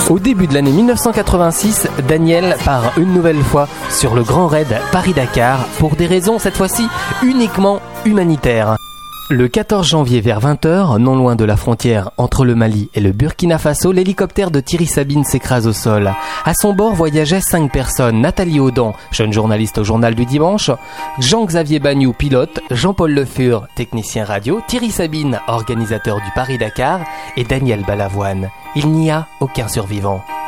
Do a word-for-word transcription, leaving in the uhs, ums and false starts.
Au début de l'année mille neuf cent quatre-vingt-six, Daniel part une nouvelle fois sur le grand raid Paris-Dakar pour des raisons cette fois-ci uniquement humanitaires. Le quatorze janvier vers vingt heures, non loin de la frontière entre le Mali et le Burkina Faso, l'hélicoptère de Thierry Sabine s'écrase au sol. À son bord voyageaient cinq personnes: Nathalie Audan, jeune journaliste au Journal du Dimanche, Jean-Xavier Bagnou, pilote, Jean-Paul Le Fur, technicien radio, Thierry Sabine, organisateur du Paris-Dakar, et Daniel Balavoine. Il n'y a aucun survivant.